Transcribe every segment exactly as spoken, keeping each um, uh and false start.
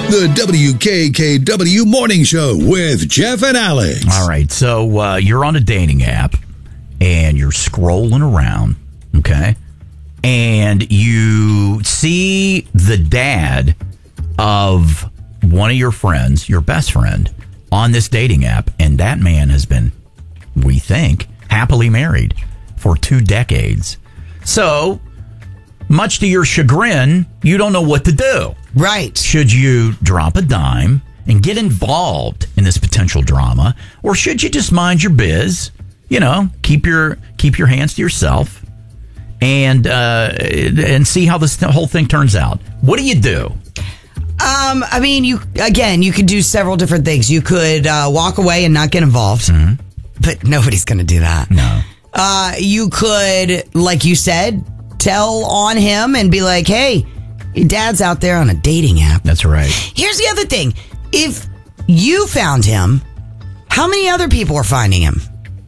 The W K K W Morning Show with Jeff and Alex. All right, so uh, you're on a dating app, and you're scrolling around, okay? And you see the dad of one of your friends, your best friend, on this dating app, and that man has been, we think, happily married for two decades. So, much to your chagrin, you don't know what to do. Right. Should you drop a dime and get involved in this potential drama, or should you just mind your biz? You know, keep your keep your hands to yourself, and uh, and see how this whole thing turns out. What do you do? Um, I mean, you again, you could do several different things. You could uh, walk away and not get involved, mm-hmm. but nobody's going to do that. No. Uh, you could, like you said, tell on him and be like, "Hey, your dad's out there on a dating app." That's right. Here's the other thing: if you found him, how many other people are finding him?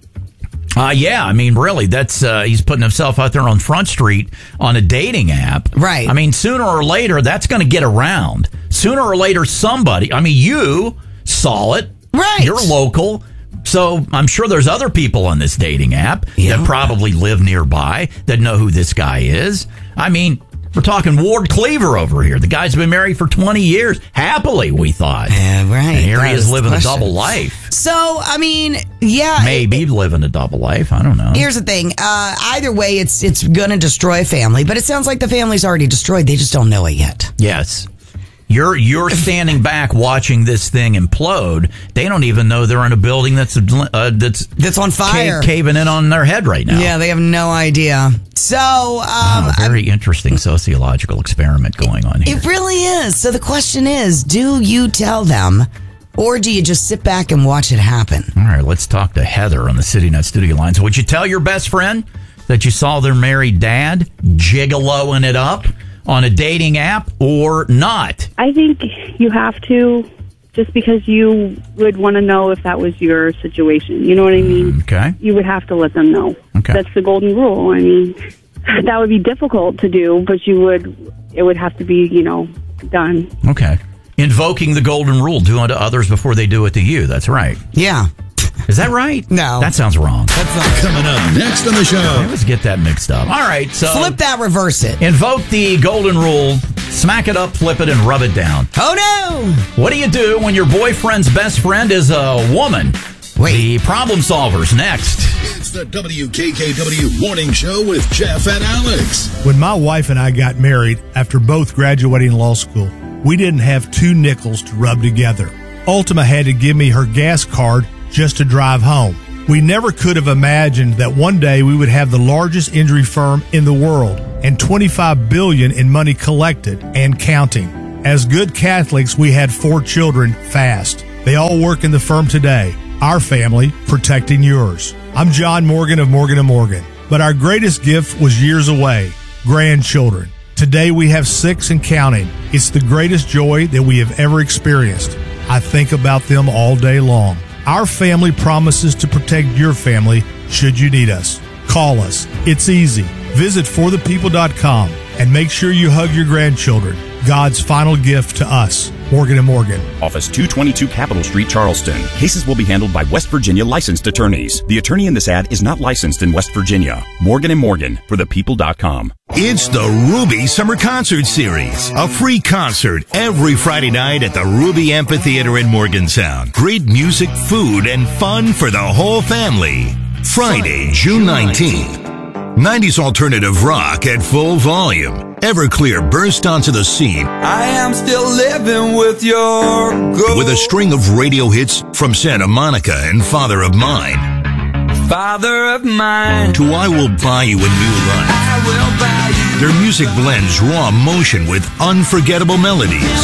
Uh, yeah, I mean, really, that's uh, he's putting himself out there on Front Street on a dating app. Right. I mean, sooner or later, that's going to get around. Sooner or later, somebody, I mean, you saw it. Right. You're local. So I'm sure there's other people on this dating app yeah. that probably live nearby that know who this guy is. I mean, we're talking Ward Cleaver over here. The guy's been married for twenty years. Happily, we thought. Yeah, right. And here that he is living a double question. life. So, I mean, yeah. Maybe it, living a double life. I don't know. Here's the thing. Uh, either way, it's it's going to destroy a family. But it sounds like the family's already destroyed. They just don't know it yet. Yes. You're you're standing back watching this thing implode. They don't even know they're in a building that's uh, that's that's on fire, ca- caving in on their head right now. Yeah, they have no idea. So, um, wow, very I'm, interesting sociological experiment going on here. It really is. So the question is, do you tell them, or do you just sit back and watch it happen? All right, let's talk to Heather on the CityNet studio line. So, would you tell your best friend that you saw their married dad gigoloing it up on a dating app or not? I think you have to, just because you would want to know if that was your situation. You know what I mean? Okay. You would have to let them know. Okay. That's the golden rule. I mean, that would be difficult to do, but you would, it would have to be, you know, done. Okay. Invoking the golden rule, do unto others before they do it to you. That's right. Yeah. Is that right? No. That sounds wrong. That's not coming up next on the show. I always get that mixed up. All right, so flip that, reverse it. Invoke the golden rule, smack it up, flip it, and rub it down. Oh no! What do you do when your boyfriend's best friend is a woman? Wait. The problem solvers next. It's the W K K W Morning Show with Jeff and Alex. When my wife and I got married after both graduating law school, we didn't have two nickels to rub together. Ultima had to give me her gas card just to drive home. We never could have imagined that one day we would have the largest injury firm in the world and twenty-five billion dollars in money collected and counting. As good Catholics, we had four children fast. They all work in the firm today. Our family protecting yours. I'm John Morgan of Morgan and Morgan, but our greatest gift was years away, grandchildren. Today we have six and counting. It's the greatest joy that we have ever experienced. I think about them all day long. Our family promises to protect your family should you need us. Call us. It's easy. Visit for the people dot com and make sure you hug your grandchildren. God's final gift to us. Morgan and Morgan. Office two twenty-two Capitol Street, Charleston. Cases will be handled by West Virginia licensed attorneys. The attorney in this ad is not licensed in West Virginia. Morgan and Morgan for the people dot com. It's the Ruby Summer Concert Series, a free concert every Friday night at the Ruby Amphitheater in Morgantown. Great music, food, and fun for the whole family. Friday, June nineteenth. nineties alternative rock at full volume. Everclear burst onto the scene. I am still living with your ghost. With a string of radio hits from Santa Monica and Father of Mine. Father of Mine. To I Will Buy You a New Life. I will buy you. Their music blends raw emotion with unforgettable melodies.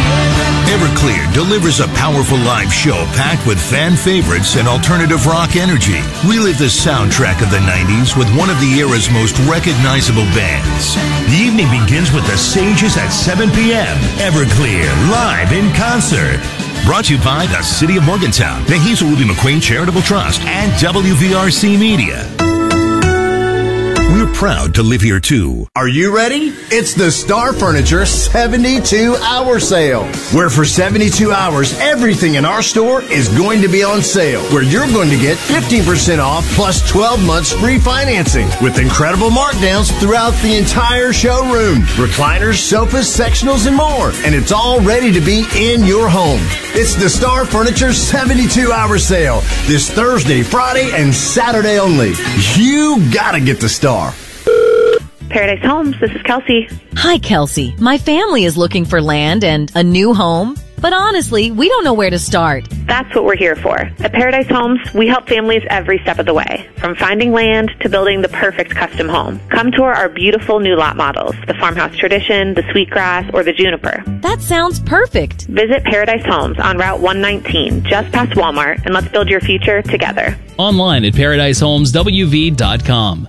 Everclear delivers a powerful live show packed with fan favorites and alternative rock energy. Relive the soundtrack of the nineties with one of the era's most recognizable bands. The evening begins with the Sages at seven p.m. Everclear, live in concert. Brought to you by the City of Morgantown, the Hazel Ruby McQueen Charitable Trust, and W V R C Media. We're proud to live here too. Are you ready? It's the Star Furniture seventy-two hour sale, where for seventy-two hours, everything in our store is going to be on sale, where you're going to get fifteen percent off plus twelve months free financing with incredible markdowns throughout the entire showroom. Recliners, sofas, sectionals, and more. And it's all ready to be in your home. It's the Star Furniture seventy-two hour sale this Thursday, Friday, and Saturday only. You gotta get the Star. Paradise Homes, this is Kelsey. Hi, Kelsey. My family is looking for land and a new home, but honestly, we don't know where to start. That's what we're here for. At Paradise Homes, we help families every step of the way, from finding land to building the perfect custom home. Come tour our beautiful new lot models, the Farmhouse Tradition, the Sweetgrass, or the Juniper. That sounds perfect. Visit Paradise Homes on Route one nineteen, just past Walmart, and let's build your future together. Online at paradise homes w v dot com.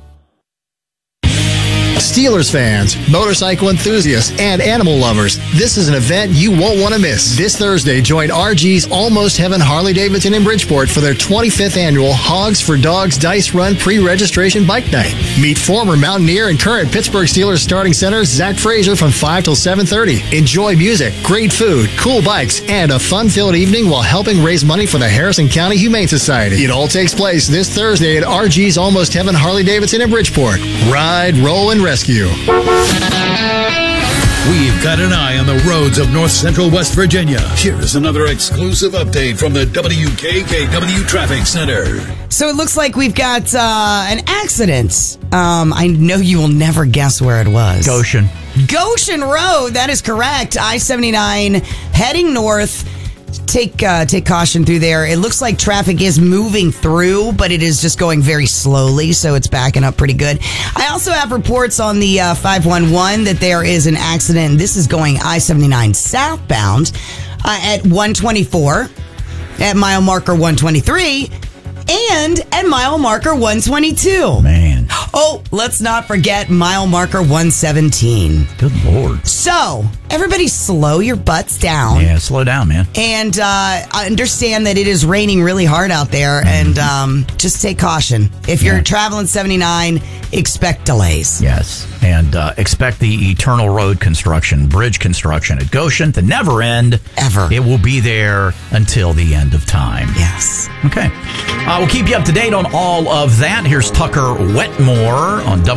Steelers fans, motorcycle enthusiasts, and animal lovers, this is an event you won't want to miss. This Thursday, join R G's Almost Heaven Harley-Davidson in Bridgeport for their twenty-fifth annual Hogs for Dogs Dice Run pre-registration bike night. Meet former Mountaineer and current Pittsburgh Steelers starting center Zach Frazier from five till seven thirty. Enjoy music, great food, cool bikes, and a fun-filled evening while helping raise money for the Harrison County Humane Society. It all takes place this Thursday at R G's Almost Heaven Harley-Davidson in Bridgeport. Ride, roll, and rescue. We've got an eye on the roads of north central West Virginia. Here is another exclusive update from the W K K W Traffic Center. So it looks like we've got uh, an accident. Um, I know you will never guess where it was. Goshen. Goshen Road, that is correct. I seventy-nine heading north. Take uh, take caution through there. It looks like traffic is moving through, but it is just going very slowly, so it's backing up pretty good. I also have reports on the uh, five one one that there is an accident. This is going I seventy-nine southbound uh, at one twenty-four, at mile marker one twenty-three, and at mile marker one twenty-two. Man. Oh, let's not forget mile marker one seventeen. Good Lord. So, everybody slow your butts down. Yeah, slow down, man. And uh, I understand that it is raining really hard out there, and um, just take caution. If you're Yeah. traveling seventy-nine, expect delays. Yes, and uh, expect the Eternal Road construction, bridge construction at Goshen to never end. Ever. It will be there until the end of time. Yes. Okay. Uh, we'll keep you up to date on all of that. Here's Tucker Wetmore on W.